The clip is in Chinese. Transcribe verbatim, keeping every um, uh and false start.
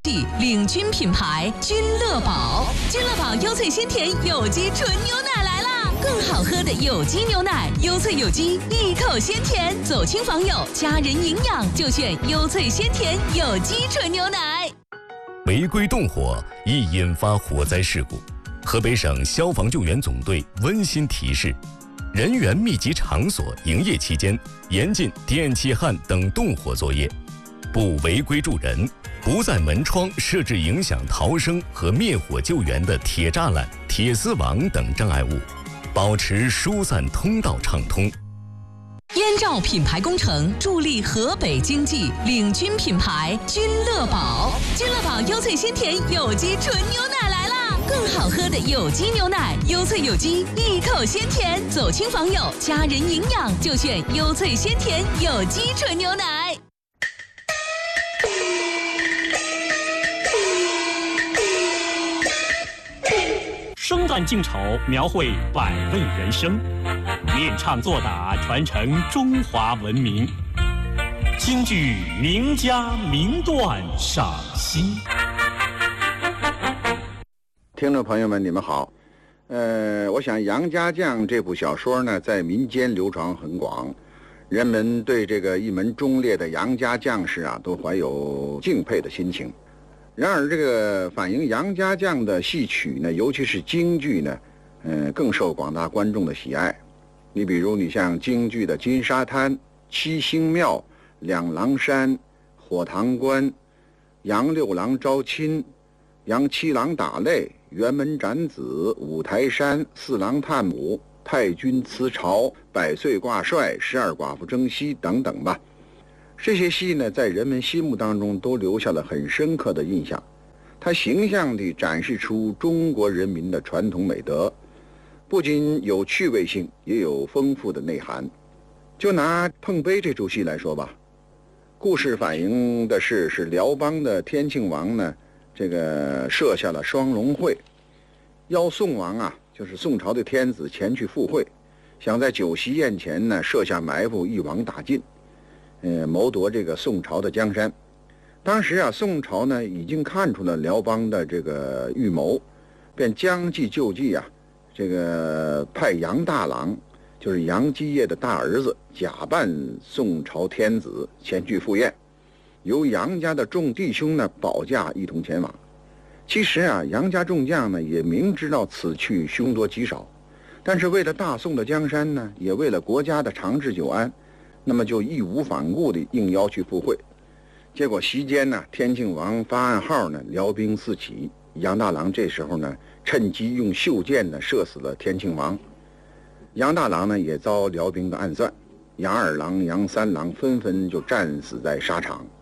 领军品牌君乐宝，君乐宝优萃鲜甜有机纯牛奶来啦！更好喝的有机牛奶，优萃有机，一口鲜甜，走亲访友，家人营养就选优萃鲜甜有机纯牛奶。 违规动火易引发火灾事故，河北省消防救援总队温馨提示：人员密集场所营业期间，严禁电气焊等动火作业，不违规助人，不在门窗设置影响逃生和灭火救援的铁栅栏、铁丝网等障碍物，保持疏散通道畅通。 燕赵品牌工程助力河北经济，领军品牌君乐宝，君乐宝优萃鲜甜有机纯牛奶来啦！更好喝的有机牛奶，优萃有机，一口鲜甜，走亲访友，家人营养就选优萃鲜甜有机纯牛奶。 生旦净丑，描绘百味人生；练唱作打，传承中华文明。京剧名家名段赏析。 听众朋友们，你们好。呃，我想《杨家将》这部小说呢，在民间流传很广，人们对这个一门忠烈的杨家将士啊，都怀有敬佩的心情。然而，这个反映杨家将的戏曲呢，尤其是京剧呢，呃，更受广大观众的喜爱。你比如，你像京剧的《金沙滩》《七星庙》《两郎山》《火塘关》《杨六郎招亲》《杨七郎打擂》《辕门斩子》《五台山》《四郎探母》《太君辞朝》《百岁挂帅》《十二寡妇征西》等等吧。这些戏呢，在人们心目当中都留下了很深刻的印象。它形象地展示出中国人民的传统美德，不仅有趣味性，也有丰富的内涵。就拿碰杯这出戏来说吧，故事反映的是是辽邦的天庆王呢，这个设下了双龙会，邀宋王啊，就是宋朝的天子前去赴会，想在酒席宴前呢设下埋伏，一网打尽。呃，谋夺这个宋朝的江山。当时啊，宋朝呢已经看出了辽邦的这个预谋，便将计就计啊，这个派杨大郎，就是杨基业的大儿子，假扮宋朝天子前去赴宴，由杨家的众弟兄呢保驾一同前往。其实啊，杨家众将呢也明知道此去凶多吉少，但是为了大宋的江山呢，也为了国家的长治久安，那么就义无反顾地应邀去赴会。结果席间呢，天庆王发暗号呢，辽兵四起。杨大郎这时候呢，趁机用袖箭呢射死了天庆王。杨大郎呢也遭辽兵的暗算，杨二郎、杨三郎纷纷就战死在沙场。